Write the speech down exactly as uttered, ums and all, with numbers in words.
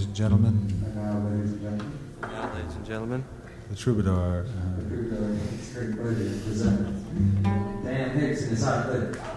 and gentlemen. And now, ladies and gentlemen. Now, ladies and gentlemen. The Troubadour. Uh, The Troubadour, it's a great pleasure to present Dan Hicks and his outfit.